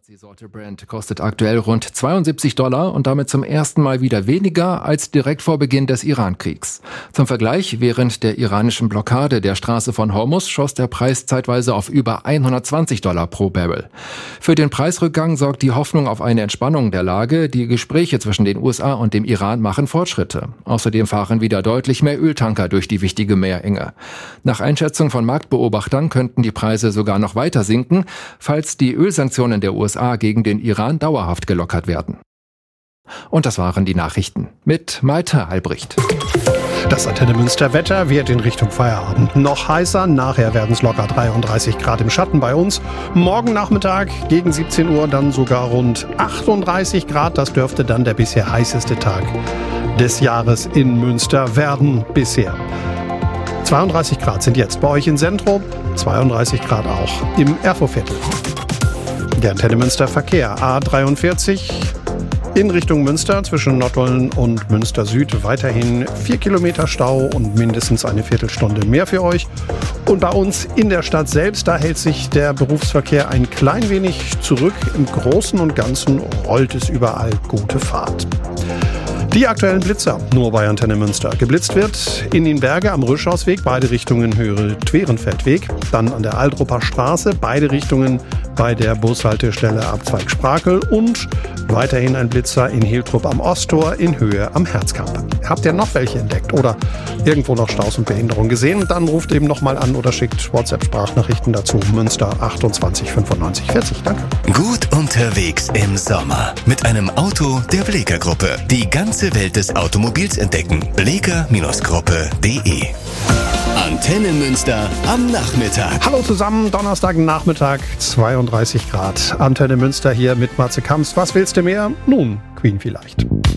Nordsee-Sorte Brent kostet aktuell rund $72 und damit zum ersten Mal wieder weniger als direkt vor Beginn des Iran-Kriegs. Zum Vergleich, während der iranischen Blockade der Straße von Hormuz schoss der Preis zeitweise auf über $120 pro Barrel. Für den Preisrückgang sorgt die Hoffnung auf eine Entspannung der Lage. Die Gespräche zwischen den USA und dem Iran machen Fortschritte. Außerdem fahren wieder deutlich mehr Öltanker durch die wichtige Meerenge. Nach Einschätzung von Marktbeobachtern könnten die Preise sogar noch weiter sinken, falls die Ölsanktionen der USA gegen den Iran dauerhaft gelockert werden. Und das waren die Nachrichten mit Malte Albrecht. Das Antenne Münster Wetter wird in Richtung Feierabend noch heißer. Nachher werden es locker 33 Grad im Schatten bei uns. Morgen Nachmittag gegen 17 Uhr dann sogar rund 38 Grad. Das dürfte dann der bisher heißeste Tag des Jahres in Münster werden bisher. 32 Grad sind jetzt bei euch in Sendro, 32 Grad auch im Erfurtviertel. Der Antenne Münster Verkehr A43 in Richtung Münster zwischen Nottuln und Münster Süd weiterhin 4 Kilometer Stau und mindestens eine Viertelstunde mehr für euch. Und bei uns in der Stadt selbst, da hält sich der Berufsverkehr ein klein wenig zurück. Im Großen und Ganzen rollt es überall gute Fahrt. Die aktuellen Blitzer nur bei Antenne Münster. Geblitzt wird in den Berge am Rüschhausweg, beide Richtungen höhere Twerenfeldweg. Dann an der Aldruper Straße, beide Richtungen bei der Bushaltestelle Abzweig Sprakel. Und weiterhin ein Blitzer in Hiltrup am Osttor in Höhe am Herzkamp. Habt ihr noch welche entdeckt oder irgendwo noch Staus und Behinderung gesehen? Dann ruft eben nochmal an oder schickt WhatsApp-Sprachnachrichten dazu. Münster 28 95 40. Danke. Gut unterwegs im Sommer mit einem Auto der Bleeker Gruppe. Die ganze Welt des Automobils entdecken. Bleeker-Gruppe.de. Antenne Münster am Nachmittag. Hallo zusammen, Donnerstagnachmittag, 32 Grad. Antenne Münster hier mit Matze Kamps. Was willst du mehr? Nun, Queen vielleicht.